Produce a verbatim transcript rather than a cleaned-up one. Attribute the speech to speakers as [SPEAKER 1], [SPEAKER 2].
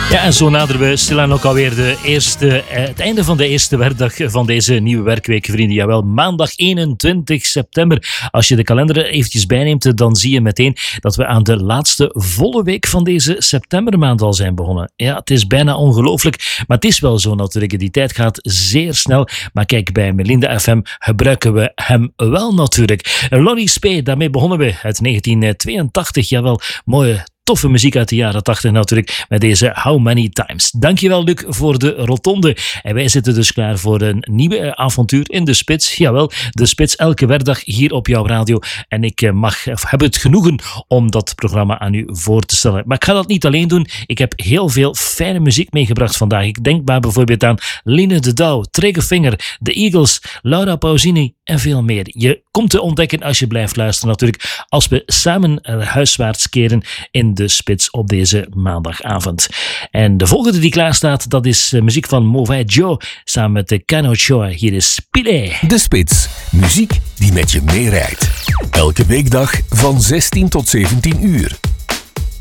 [SPEAKER 1] Ja, en zo naderen we stilaan ook alweer de eerste, eh, het einde van de eerste werkdag van deze nieuwe werkweek, vrienden. Jawel, maandag eenentwintig september. Als je de kalender eventjes bijneemt, dan zie je meteen dat we aan de laatste volle week van deze septembermaand al zijn begonnen. Ja, het is bijna ongelooflijk, maar het is wel zo natuurlijk. Die tijd gaat zeer snel. Maar kijk, bij Melinda F M gebruiken we hem wel natuurlijk. Lonnie Spee, daarmee begonnen we uit negentien tweeëntachtig. Jawel, mooie toffe muziek uit de jaren tachtig natuurlijk, met deze How Many Times. Dankjewel, Luc, voor de rotonde. En wij zitten dus klaar voor een nieuwe avontuur in de Spits. Jawel, de Spits elke werkdag hier op jouw radio. En ik mag, heb het genoegen om dat programma aan u voor te stellen. Maar ik ga dat niet alleen doen. Ik heb heel veel fijne muziek meegebracht vandaag. Ik denk maar bijvoorbeeld aan Line de Douw, Triggerfinger, The Eagles, Laura Pausini en veel meer. Je komt te ontdekken als je blijft luisteren natuurlijk, als we samen huiswaarts keren in de Spits op deze maandagavond. En de volgende die klaar staat, dat is muziek van Mauvais Joe samen met de Cano Choa. Hier is Spile.
[SPEAKER 2] De Spits, muziek die met je meerijdt. Elke weekdag van zestien tot zeventien uur.